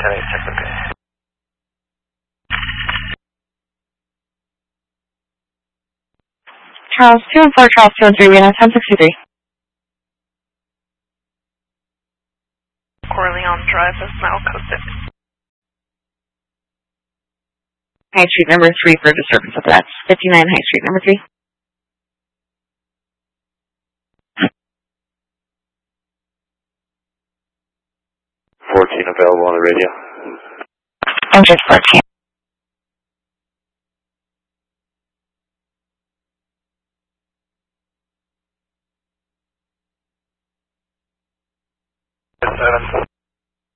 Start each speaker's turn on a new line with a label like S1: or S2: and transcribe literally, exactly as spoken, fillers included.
S1: ten eight, check the pin.
S2: Charles two and four, Charles two and three, we have ten sixty-three.
S3: Corleone Drive is now code six.
S2: High Street number three for disturbance of that. fifty-nine High Street number three.
S1: fourteen available on the radio.
S2: Enter fourteen.